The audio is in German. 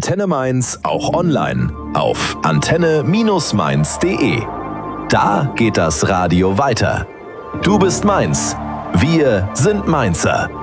Antenne Mainz auch online auf antenne-mainz.de. Da geht das Radio weiter. Du bist Mainz. Wir sind Mainzer.